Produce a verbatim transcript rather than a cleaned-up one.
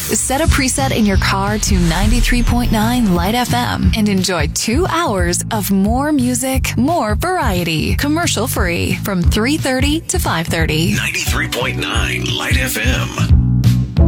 Set a preset in your car to ninety-three point nine Light F M and enjoy two hours of more music, more variety. Commercial free from three thirty to five thirty. ninety-three point nine Light F M.